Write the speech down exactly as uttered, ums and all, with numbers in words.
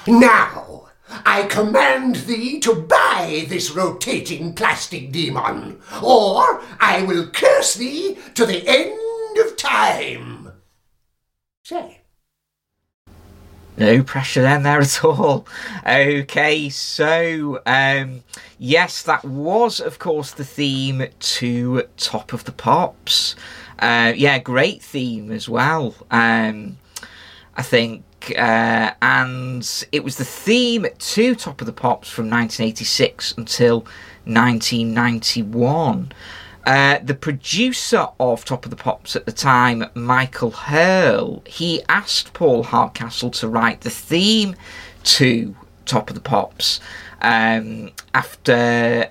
Now, I command thee to buy this rotating plastic demon, or I will curse thee to the end of time. Say. No pressure then there at all. Okay, so, um, yes, that was, of course, the theme to Top of the Pops. Uh, yeah, great theme as well, um, I think. Uh, and it was the theme to Top of the Pops from nineteen eighty-six until nineteen ninety-one. Uh, the producer of Top of the Pops at the time, Michael Hurl, he asked Paul Hardcastle to write the theme to Top of the Pops um, after